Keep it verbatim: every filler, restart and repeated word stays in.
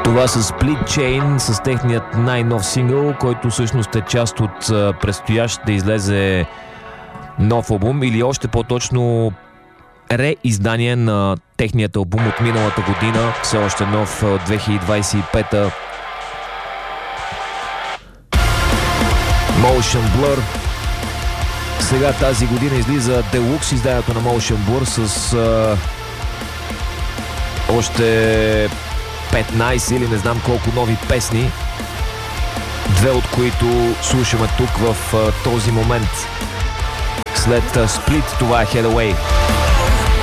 Това са Split Chain с техният най-нов сингъл, който всъщност е част от предстоящ да излезе нов албум, или още по-точно реиздание на техният албум от миналата година, все още нов от две хиляди двадесет и пета. Motion Blur. Сега тази година излиза Deluxe изданието на Motion Blur с а, още петнайсет или не знам колко нови песни, две от които слушаме тук в а, този момент. След а, Split, това е Head Away.